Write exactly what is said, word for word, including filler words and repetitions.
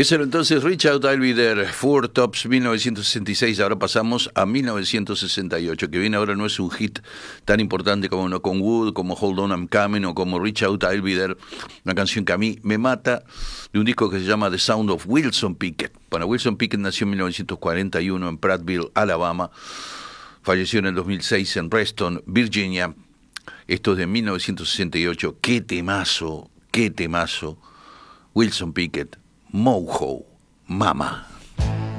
Ese era entonces Richard Alvider, Four Tops, mil novecientos sesenta y seis. Ahora pasamos a mil novecientos sesenta y ocho, que viene ahora. No es un hit tan importante como No Con Wood, como Hold On I'm Coming o como Richard Alvider, una canción que a mí me mata, de un disco que se llama The Sound of Wilson Pickett. Bueno, Wilson Pickett nació en mil novecientos cuarenta y uno en Prattville, Alabama. Falleció en el dos mil seis en Reston, Virginia. Esto es de mil novecientos sesenta y ocho. ¡Qué temazo! ¡Qué temazo! Wilson Pickett, Mojo, Mama.